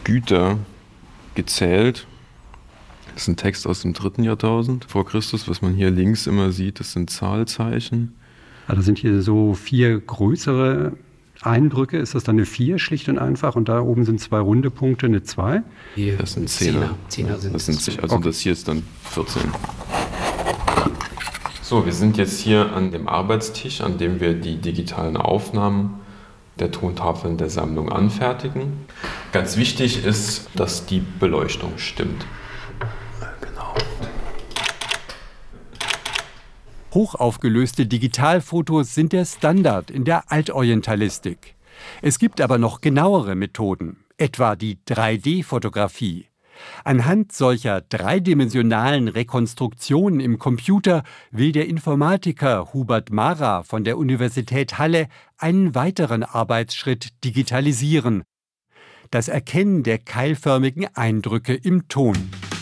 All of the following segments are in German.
Güter gezählt. Das ist ein Text aus dem 3. Jahrtausend vor Christus. Was man hier links immer sieht, das sind Zahlzeichen. Also sind hier so 4 größere Eindrücke. Ist das dann eine 4 schlicht und einfach? Und da oben sind 2 runde Punkte, eine 2? Das sind 10er. Das hier ist dann 14. So, wir sind jetzt hier an dem Arbeitstisch, an dem wir die digitalen Aufnahmen der Tontafeln der Sammlung anfertigen. Ganz wichtig ist, dass die Beleuchtung stimmt. Genau. Hochaufgelöste Digitalfotos sind der Standard in der Altorientalistik. Es gibt aber noch genauere Methoden, etwa die 3D-Fotografie. Anhand solcher dreidimensionalen Rekonstruktionen im Computer will der Informatiker Hubert Mara von der Universität Halle einen weiteren Arbeitsschritt digitalisieren: das Erkennen der keilförmigen Eindrücke im Ton.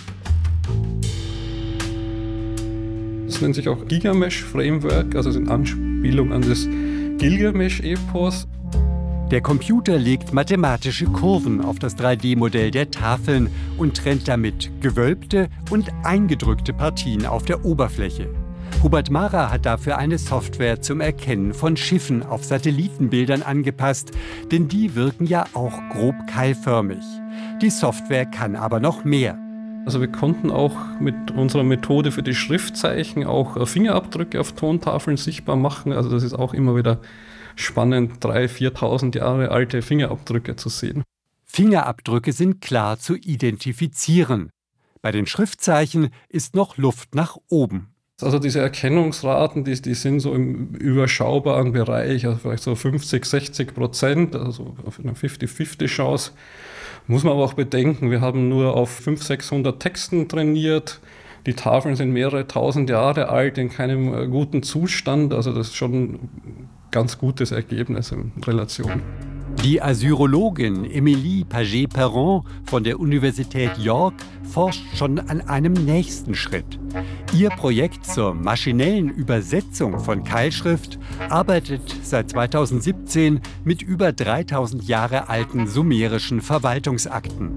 Das nennt sich auch Gilgamesch-Framework, also in Anspielung an das Gilgamesch-Epos. Der Computer legt mathematische Kurven auf das 3D-Modell der Tafeln und trennt damit gewölbte und eingedrückte Partien auf der Oberfläche. Hubert Mara hat dafür eine Software zum Erkennen von Schiffen auf Satellitenbildern angepasst, denn die wirken ja auch grob keilförmig. Die Software kann aber noch mehr. Also wir konnten auch mit unserer Methode für die Schriftzeichen auch Fingerabdrücke auf Tontafeln sichtbar machen. Also das ist auch immer wieder spannend, 3.000, 4.000 Jahre alte Fingerabdrücke zu sehen. Fingerabdrücke sind klar zu identifizieren. Bei den Schriftzeichen ist noch Luft nach oben. Also diese Erkennungsraten, die sind so im überschaubaren Bereich, also vielleicht so 50-60%, also auf eine 50-50-Chance. Muss man aber auch bedenken, wir haben nur auf 500-600 Texten trainiert. Die Tafeln sind mehrere tausend Jahre alt, in keinem guten Zustand. Also das ist schon ein ganz gutes Ergebnis in Relation. Die Assyrologin Emilie Paget-Perron von der Universität York forscht schon an einem nächsten Schritt. Ihr Projekt zur maschinellen Übersetzung von Keilschrift arbeitet seit 2017 mit über 3000 Jahre alten sumerischen Verwaltungsakten.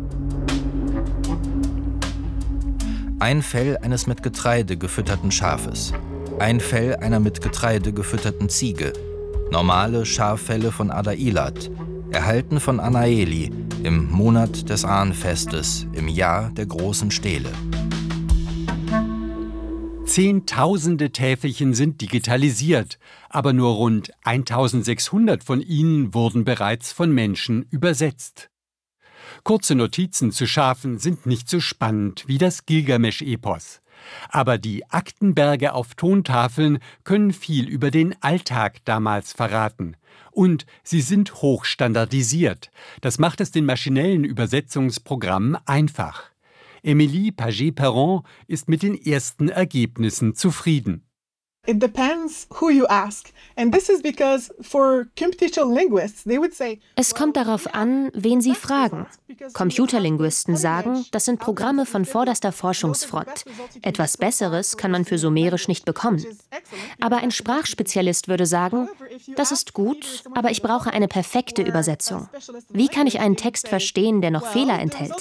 Ein Fell eines mit Getreide gefütterten Schafes. Ein Fell einer mit Getreide gefütterten Ziege. Normale Schaffelle von Adailat, erhalten von Anaeli im Monat des Ahnfestes, im Jahr der großen Stele. Zehntausende Täfelchen sind digitalisiert, aber nur rund 1600 von ihnen wurden bereits von Menschen übersetzt. Kurze Notizen zu Schafen sind nicht so spannend wie das Gilgamesch-Epos. Aber die Aktenberge auf Tontafeln können viel über den Alltag damals verraten. Und sie sind hochstandardisiert. Das macht es den maschinellen Übersetzungsprogrammen einfach. Emilie Paget-Perron ist mit den ersten Ergebnissen zufrieden. It depends who you ask. And this is because for computational linguists, they would say, es kommt darauf an, wen Sie fragen. Computerlinguisten sagen, das sind Programme von vorderster Forschungsfront. Etwas Besseres kann man für Sumerisch nicht bekommen. Aber ein Sprachspezialist würde sagen, das ist gut, aber ich brauche eine perfekte Übersetzung. Wie kann ich einen Text verstehen, der noch Fehler enthält?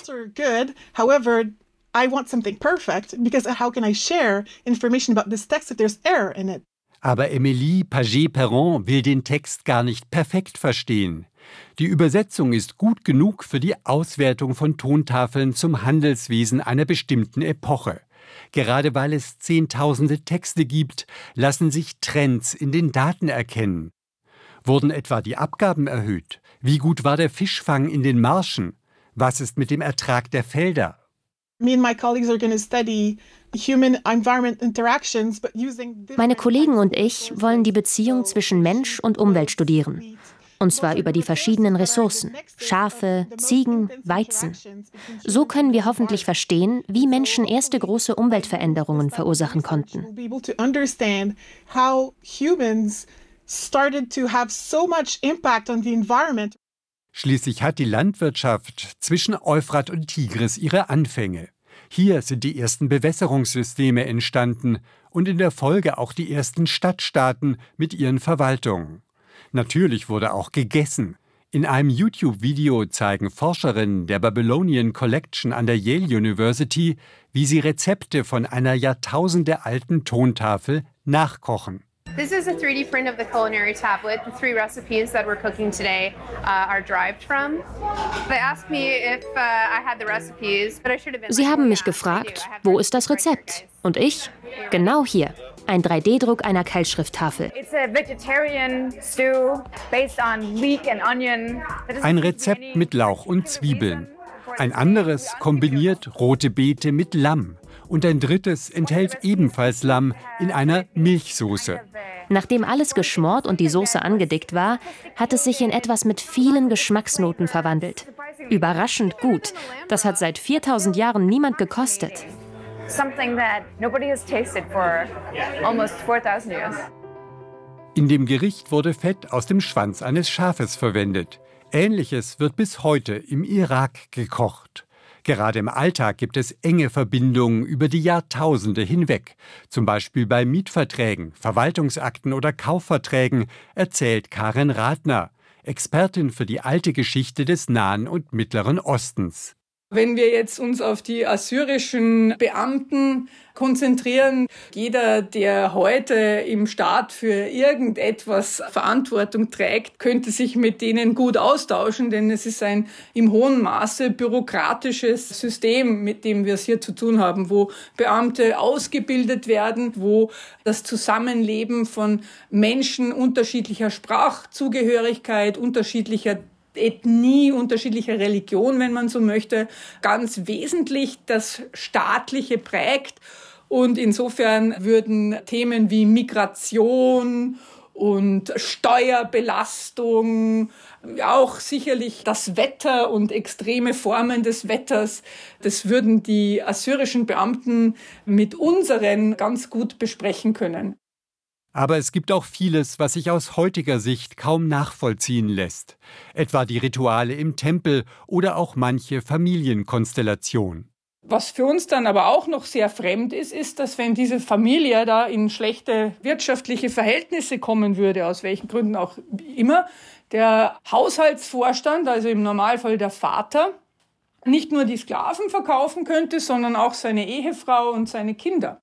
I want something perfect, because how can I share information about this text if there's error in it? Aber Emilie Paget-Perron will den Text gar nicht perfekt verstehen. Die Übersetzung ist gut genug für die Auswertung von Tontafeln zum Handelswesen einer bestimmten Epoche. Gerade weil es zehntausende Texte gibt, lassen sich Trends in den Daten erkennen. Wurden etwa die Abgaben erhöht? Wie gut war der Fischfang in den Marschen? Was ist mit dem Ertrag der Felder? Meine Kollegen und ich wollen die Beziehung zwischen Mensch und Umwelt studieren. Und zwar über die verschiedenen Ressourcen, Schafe, Ziegen, Weizen. So können wir hoffentlich verstehen, wie Menschen erste große Umweltveränderungen verursachen konnten. Schließlich hat die Landwirtschaft zwischen Euphrat und Tigris ihre Anfänge. Hier sind die ersten Bewässerungssysteme entstanden und in der Folge auch die ersten Stadtstaaten mit ihren Verwaltungen. Natürlich wurde auch gegessen. In einem YouTube-Video zeigen Forscherinnen der Babylonian Collection an der Yale University, wie sie Rezepte von einer jahrtausendealten Tontafel nachkochen. This is a 3D print of the culinary tablet. The 3 recipes that we're cooking today are derived from. They asked me if I had the recipes, but I should have been. Sie haben mich gefragt, wo ist das Rezept? Und ich? Genau hier. Ein 3D-Druck einer Keilschrifttafel. It's a vegetarian stew based on leek and onion. Ein Rezept mit Lauch und Zwiebeln. Ein anderes kombiniert rote Beete mit Lamm. Und ein drittes enthält ebenfalls Lamm in einer Milchsoße. Nachdem alles geschmort und die Soße angedickt war, hat es sich in etwas mit vielen Geschmacksnoten verwandelt. Überraschend gut. Das hat seit 4000 Jahren niemand gekostet. Something that nobody has tasted for almost 4000 years. In dem Gericht wurde Fett aus dem Schwanz eines Schafes verwendet. Ähnliches wird bis heute im Irak gekocht. Gerade im Alltag gibt es enge Verbindungen über die Jahrtausende hinweg. Zum Beispiel bei Mietverträgen, Verwaltungsakten oder Kaufverträgen, erzählt Karen Rathner, Expertin für die alte Geschichte des Nahen und Mittleren Ostens. Wenn wir jetzt uns auf die assyrischen Beamten konzentrieren, jeder, der heute im Staat für irgendetwas Verantwortung trägt, könnte sich mit denen gut austauschen, denn es ist ein im hohen Maße bürokratisches System, mit dem wir es hier zu tun haben, wo Beamte ausgebildet werden, wo das Zusammenleben von Menschen unterschiedlicher Sprachzugehörigkeit, unterschiedlicher Ethnie, unterschiedlicher Religion, wenn man so möchte, ganz wesentlich das Staatliche prägt. Und insofern würden Themen wie Migration und Steuerbelastung, auch sicherlich das Wetter und extreme Formen des Wetters, das würden die assyrischen Beamten mit unseren ganz gut besprechen können. Aber es gibt auch vieles, was sich aus heutiger Sicht kaum nachvollziehen lässt. Etwa die Rituale im Tempel oder auch manche Familienkonstellation. Was für uns dann aber auch noch sehr fremd ist, ist, dass wenn diese Familie da in schlechte wirtschaftliche Verhältnisse kommen würde, aus welchen Gründen auch immer, der Haushaltsvorstand, also im Normalfall der Vater, nicht nur die Sklaven verkaufen könnte, sondern auch seine Ehefrau und seine Kinder.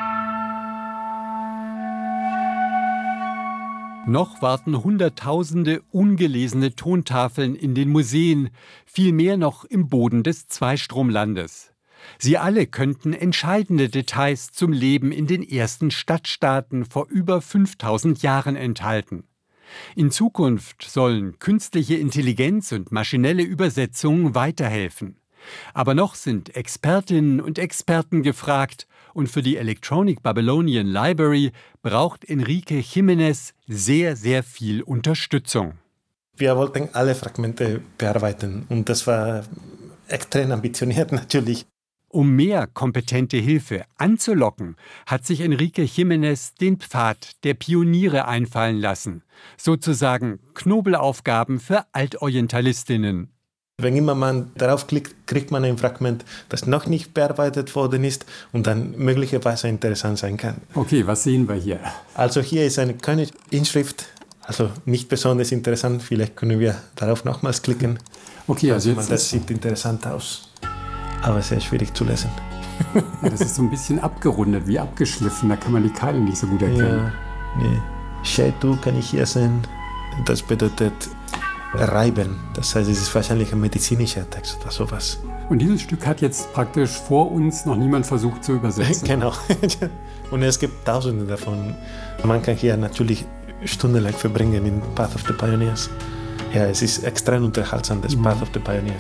Noch warten Hunderttausende ungelesene Tontafeln in den Museen, viel mehr noch im Boden des Zweistromlandes. Sie alle könnten entscheidende Details zum Leben in den ersten Stadtstaaten vor über 5000 Jahren enthalten. In Zukunft sollen künstliche Intelligenz und maschinelle Übersetzungen weiterhelfen. Aber noch sind Expertinnen und Experten gefragt, und für die Electronic Babylonian Library braucht Enrique Jiménez sehr, sehr viel Unterstützung. Wir wollten alle Fragmente bearbeiten und das war extrem ambitioniert natürlich. Um mehr kompetente Hilfe anzulocken, hat sich Enrique Jiménez den Pfad der Pioniere einfallen lassen. Sozusagen Knobelaufgaben für Altorientalistinnen. Wenn immer man darauf klickt, kriegt man ein Fragment, das noch nicht bearbeitet worden ist und dann möglicherweise interessant sein kann. Okay, was sehen wir hier? Also hier ist eine König-Inschrift, also nicht besonders interessant. Vielleicht können wir darauf nochmals klicken. Okay, also jetzt das sieht interessant aus, aber sehr schwierig zu lesen. Ja, das ist so ein bisschen abgerundet, wie abgeschliffen. Da kann man die Keile nicht so gut erkennen. Ja, nee. Shaitu kann ich hier sehen. Das bedeutet reiben. Das heißt, es ist wahrscheinlich ein medizinischer Text oder sowas. Und dieses Stück hat jetzt praktisch vor uns noch niemand versucht zu übersetzen. Genau. Und es gibt Tausende davon. Man kann hier natürlich stundenlang verbringen in Path of the Pioneers. Ja, es ist extrem unterhaltsam, das Path of the Pioneers.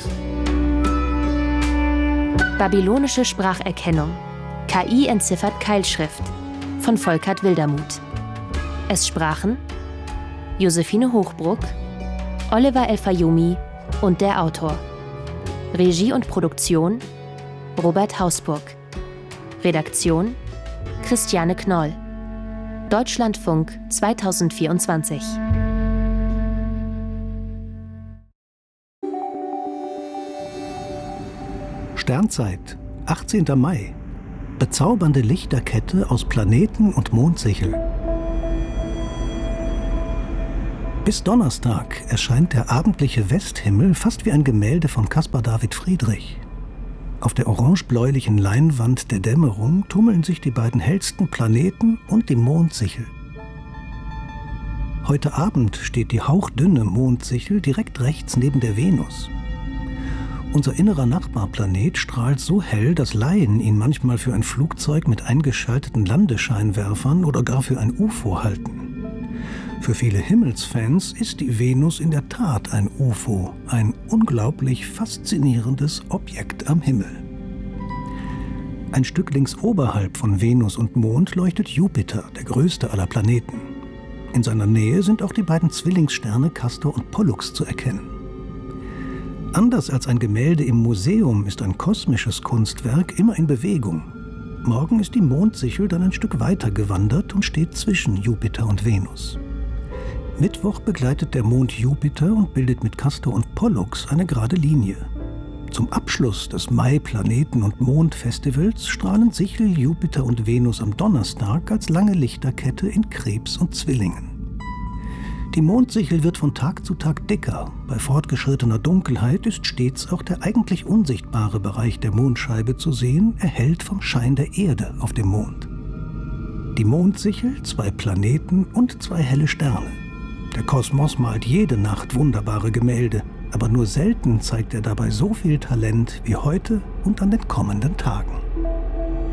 Babylonische Spracherkennung. KI entziffert Keilschrift. Von Volkert Wildermuth. Es sprachen Josephine Hochbruck, Oliver El-Fayumi und der Autor. Regie und Produktion Robert Hausburg. Redaktion Christiane Knoll. Deutschlandfunk 2024. Sternzeit, 18. Mai. Bezaubernde Lichterkette aus Planeten und Mondsichel. Bis Donnerstag erscheint der abendliche Westhimmel fast wie ein Gemälde von Caspar David Friedrich. Auf der orange-bläulichen Leinwand der Dämmerung tummeln sich die beiden hellsten Planeten und die Mondsichel. Heute Abend steht die hauchdünne Mondsichel direkt rechts neben der Venus. Unser innerer Nachbarplanet strahlt so hell, dass Laien ihn manchmal für ein Flugzeug mit eingeschalteten Landescheinwerfern oder gar für ein UFO halten. Für viele Himmelsfans ist die Venus in der Tat ein UFO, ein unglaublich faszinierendes Objekt am Himmel. Ein Stück links oberhalb von Venus und Mond leuchtet Jupiter, der größte aller Planeten. In seiner Nähe sind auch die beiden Zwillingssterne Castor und Pollux zu erkennen. Anders als ein Gemälde im Museum ist ein kosmisches Kunstwerk immer in Bewegung. Morgen ist die Mondsichel dann ein Stück weiter gewandert und steht zwischen Jupiter und Venus. Mittwoch begleitet der Mond Jupiter und bildet mit Castor und Pollux eine gerade Linie. Zum Abschluss des Mai-Planeten- und Mondfestivals strahlen Sichel, Jupiter und Venus am Donnerstag als lange Lichterkette in Krebs und Zwillingen. Die Mondsichel wird von Tag zu Tag dicker. Bei fortgeschrittener Dunkelheit ist stets auch der eigentlich unsichtbare Bereich der Mondscheibe zu sehen, erhellt vom Schein der Erde auf dem Mond. Die Mondsichel, 2 Planeten und 2 helle Sterne. Der Kosmos malt jede Nacht wunderbare Gemälde, aber nur selten zeigt er dabei so viel Talent wie heute und an den kommenden Tagen.